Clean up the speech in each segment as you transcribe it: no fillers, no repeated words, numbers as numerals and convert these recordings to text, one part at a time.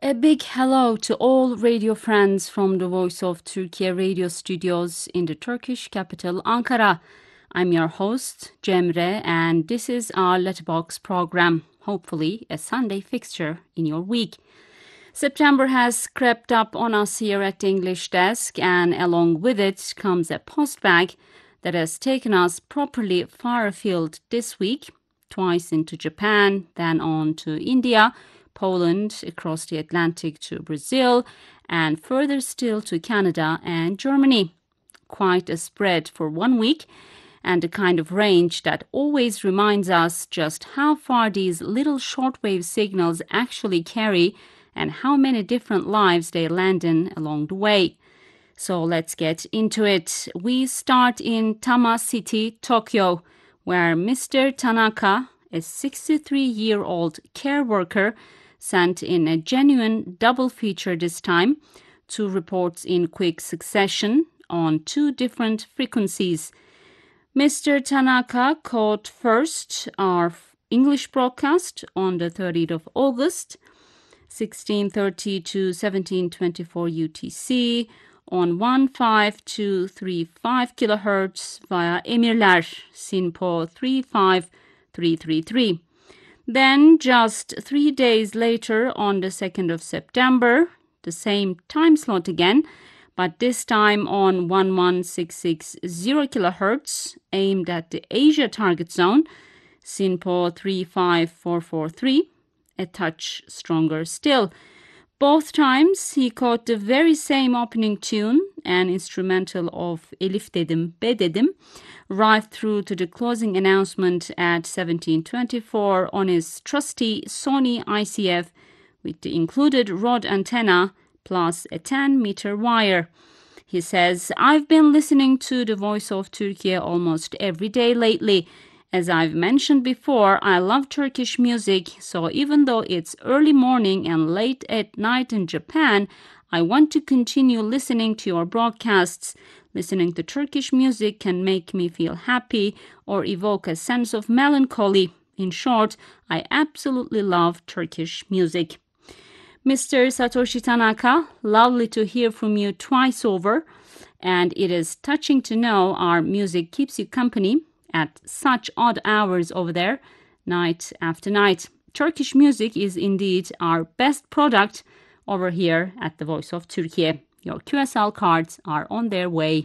A big hello to all radio friends from the Voice of Turkey radio studios in the Turkish capital Ankara. I'm your host, Cemre, and this is our Letterbox program, hopefully a Sunday fixture in your week. September has crept up on us here at the English desk, and along with it comes a post bag that has taken us properly far afield this week, twice into Japan, then on to India, Poland, across the Atlantic to Brazil, and further still to Canada and Germany. Quite a spread for 1 week, and a kind of range that always reminds us just how far these little shortwave signals actually carry and how many different lives they land in along the way. So let's get into it. We start in Tama City, Tokyo, where Mr. Tanaka, a 63-year-old care worker, sent in a genuine double feature this time, 2 reports in quick succession on 2 different frequencies. Mr. Tanaka caught first our English broadcast on the 30th of August, 1630 to 1724 UTC, on 15235 kHz via Emirler, SINPO 35333. Then, just 3 days later, on the 2nd of September, the same time slot again, but this time on 11660 kHz, aimed at the Asia target zone, SINPO 35443, a touch stronger still. Both times he caught the very same opening tune, an instrumental of Elif Dedim, Be Dedim, right through to the closing announcement at 1724 on his trusty Sony ICF with the included rod antenna plus a 10-meter wire. He says, "I've been listening to the Voice of Turkey almost every day lately. As I've mentioned before, I love Turkish music, so even though it's early morning and late at night in Japan, I want to continue listening to your broadcasts. Listening to Turkish music can make me feel happy or evoke a sense of melancholy. In short, I absolutely love Turkish music." Mr. Satoshi Tanaka, lovely to hear from you twice over, and it is touching to know our music keeps you company at such odd hours over there, night after night. Turkish music is indeed our best product over here at the Voice of Turkey. Your QSL cards are on their way.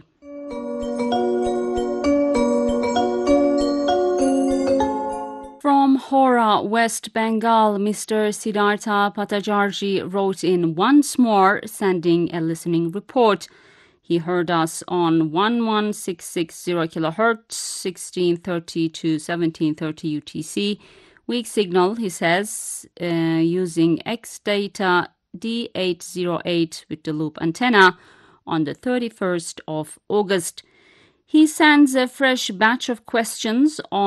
From Hora, West Bengal, Mr. Siddhartha Patajarji wrote in once more, sending a listening report. He heard us on 11660 kHz, 1630 to 1730 UTC. Weak signal, he says, using X-Data D808 with the loop antenna on the 31st of August. He sends a fresh batch of questions on